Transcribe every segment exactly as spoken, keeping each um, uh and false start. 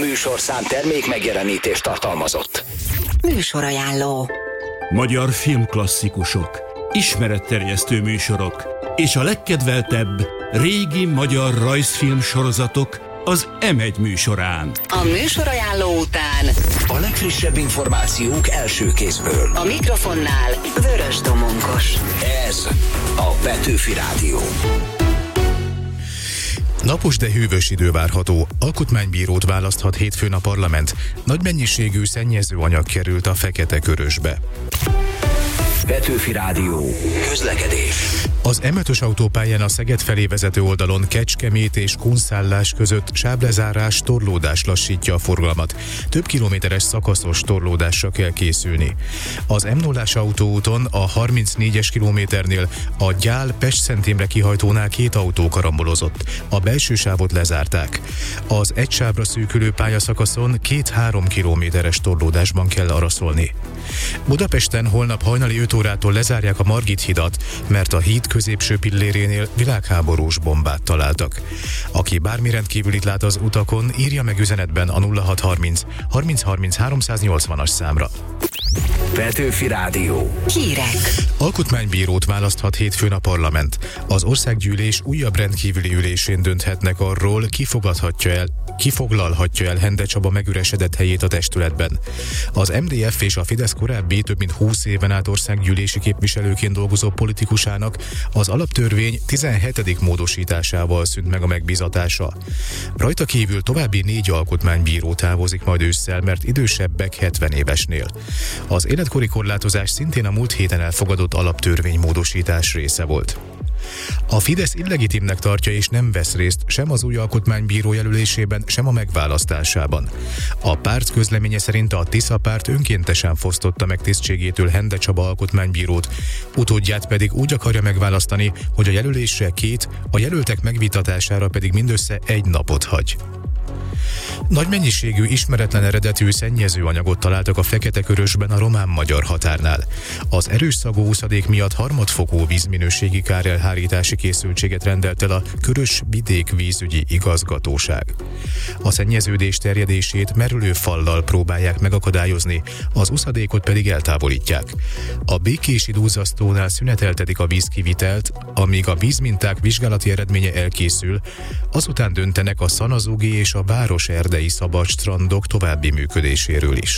műsorszám termék megjelenítést tartalmazott. Műsorajánló. Magyar filmklasszikusok, ismeretterjesztő műsorok és a legkedveltebb régi magyar rajzfilm sorozatok az em egy műsorán. A műsorajánló után a legfrissebb információk első kézből. A mikrofonnál Vörös Domonkos. Ez a Petőfi Rádió. Napos, de hűvös idő várható. Alkotmánybírót választhat hétfőn a parlament. Nagy mennyiségű szennyezőanyag került a Fekete-Körösbe. Petőfi Rádió. Közlekedés. Az em ötös autópályán a Szeged felé vezető oldalon Kecskemét és Kunszállás között sáblezárás, torlódás lassítja a forgalmat. Több kilométeres szakaszos torlódásra kell készülni. Az em nullás autóúton a harmincnégyes kilométernél a Gyál-Pest-Szent Imre kihajtónál két autó karambolozott. A belső sávot lezárták. Az egy sávra szűkülő pályaszakaszon két-három kilométeres torlódásban kell araszolni. Budapesten holnap hajnali öt órától lezárják a Margit hidat, mert a híd középső pillérénél világháborús bombát találtak. Aki bármi rendkívülit lát az utakon, írja meg üzenetben a nulla hat harminc harminc harminc háromszáznyolcvanas számra. Petőfi Rádió. Hírek. Alkotmánybírót választhat hétfőn a parlament. Az országgyűlés újabb rendkívüli ülésén dönthetnek arról, ki fogadhatja el, ki foglalhatja el Hende Csaba megüresedett helyét a testületben. Az em dé ef és a Fidesz korábbi több mint húsz éven át országgyűlési képviselőként dolgozó politikusának az alaptörvény tizenhetedik módosításával szűnt meg a megbízatása. Rajta kívül további négy alkotmánybíró távozik majd ősszel, mert idősebbek hetven évesnél. Az életkori korlátozás szintén a múlt héten elfogadott alaptörvénymódosítás része volt. A Fidesz illegitimnek tartja és nem vesz részt sem az új alkotmánybíró jelölésében, sem a megválasztásában. A párt közleménye szerint a Tisza párt önkéntesen fosztotta meg tisztségétől Hende Csaba alkotmánybírót, utódját pedig úgy akarja megválasztani, hogy a jelölésre két, a jelöltek megvitatására pedig mindössze egy napot hagy. Nagy mennyiségű ismeretlen eredetű szennyezőanyagot találtak a Fekete-Körösben a román-magyar határnál. Az erős szagú úszadék miatt harmadfokú vízminőségi kárelhárítási készültséget rendelt el a Körös Vidékvízügyi Igazgatóság. A szennyeződés terjedését merülő fallal próbálják megakadályozni, az úszadékot pedig eltávolítják. A békési duzzasztónál szüneteltetik a vízkivitelt, amíg a vízminták vizsgálati eredménye elkészül, azután döntenek a Szanazugi és a Városerdei szabadstrandok további működéséről is.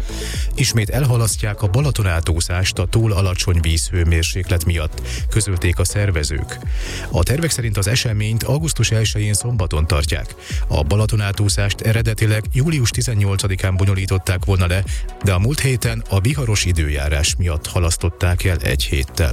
Ismét elhalasztják a Balaton átúszást a túl alacsony vízhőmérséklet miatt, közölték a szervezők. A tervek szerint az eseményt augusztus elsején szombaton tartják. A Balaton átúszást eredetileg július tizennyolcadikán bonyolították volna le, de a múlt héten a viharos időjárás miatt halasztották el egy héttel.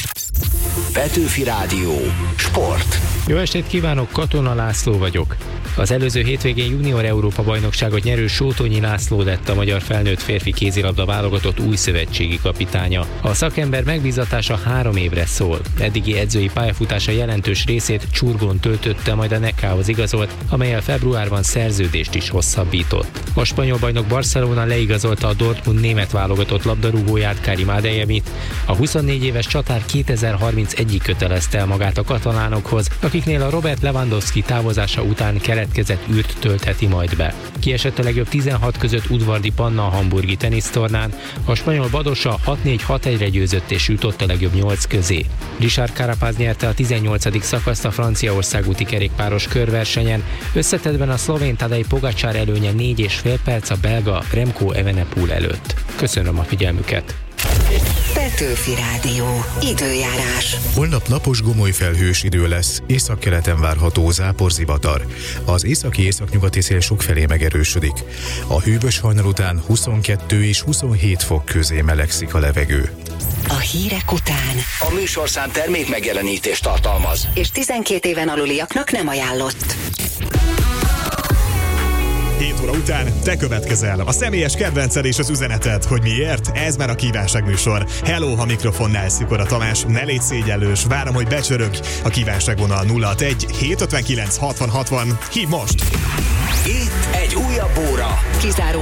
Petőfi Rádió. Sport. Jó estét kívánok, Katona László vagyok. Az előző hétvégén junior Európa bajnokságot nyerő Sótonyi László lett a magyar felnőtt férfi kézilabda válogatott új szövetségi kapitánya. A szakember megbízatása három évre szól. Eddigi edzői pályafutása jelentős részét Csurgón töltötte, majd a Neckához igazolt, amellyel februárban szerződést is hosszabbított. A spanyol bajnok Barcelona leigazolta a Dortmund német válogatott labdarúgóját, Karim Adeyemit. A huszonnégy éves csatár kétezer-harmincegyig kötelezte el magát a katalánokhoz, akiknél a Robert Lewandowski távozása után keletkezett űrt töltheti majd be. Kiesett a legjobb tizenhat között Udvardi Panna a hamburgi tenisztornán, a spanyol Badosa hat négy hat egyre győzött és jutott a legjobb nyolc közé. Richard Carapaz nyerte a tizennyolcadik szakaszt a Franciaország úti kerékpáros körversenyen, összetettben a szlovén Tadej Pogačar előnye négy és fél perc a belga Remco Evenepoel előtt. Köszönöm a figyelmüket! Petőfi Rádió. Időjárás. Holnap napos, gomoly felhős idő lesz, északkeleten várható záporzivatar. Az északi északnyugati szél sokfelé megerősödik. A hűvös hajnal után huszonkettő és huszonhét fok közé melegszik a levegő. A hírek után A műsorszám termék megjelenítést tartalmaz, és tizenkét éven aluliaknak nem ajánlott. hét óra után te következel. A személyes kedvenced és az üzeneted, hogy miért? Ez már a kívánságműsor. Hello, ha mikrofonnál Szikora Tamás, ne légy szégyellős, várom, hogy becsörögj. A kívánságvonal nulla hatvanegy hét ötvenkilenc hatvan hatvan. Hív most! itt egy újabb óra. Kizárólag